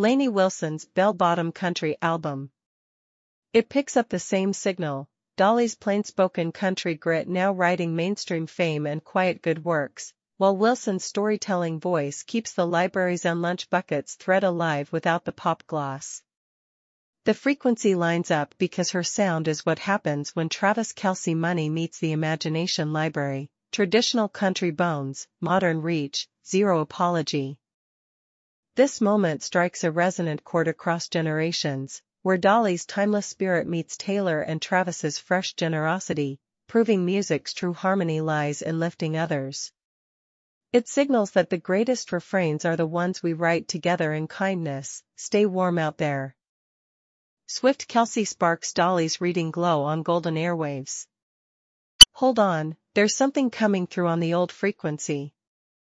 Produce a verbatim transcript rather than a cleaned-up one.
Lainey Wilson's Bell Bottom Country album. It picks up the same signal, Dolly's plain-spoken country grit now riding mainstream fame and quiet good works, while Wilson's storytelling voice keeps the libraries and lunch buckets thread alive without the pop gloss. The frequency lines up because her sound is what happens when Travis Kelce money meets the imagination library, traditional country bones, modern reach, zero apology. This moment strikes a resonant chord across generations, where Dolly's timeless spirit meets Taylor and Travis's fresh generosity, proving music's true harmony lies in lifting others. It signals that the greatest refrains are the ones we write together in kindness. Stay warm out there. Swift Kelce sparks Dolly's reading glow on golden airwaves. Hold on, there's something coming through on the old frequency.